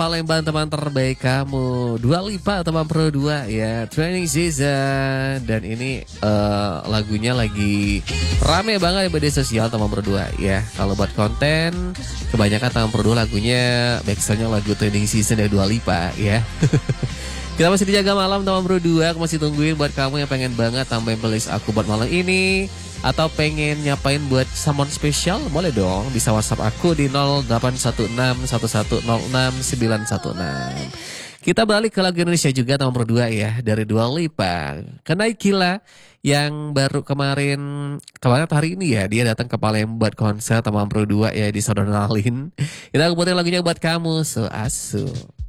Palembang teman terbaik kamu, Dua Lipa teman Pro 2 ya, Training Season. Dan ini lagunya lagi rame banget di media sosial teman Pro 2 ya. Kalau buat konten kebanyakan teman Pro 2 lagunya backsoundnya lagu Training Season dari Dua Lipa ya. Kita masih dijaga malam teman Pro 2. Aku masih tungguin buat kamu yang pengen banget tambahin playlist aku buat malam ini, atau pengen nyapain buat someone spesial, boleh dong. Bisa WhatsApp aku di 0816110916. Kita balik ke lagu Indonesia juga teman Pro 2 ya, dari Dua Lipa. Kenai Kila yang baru kemarin atau hari ini ya, dia datang ke Palembang buat konser teman Pro 2 ya di Saudara Nalin. Kita puterin lagunya buat kamu, So Asu.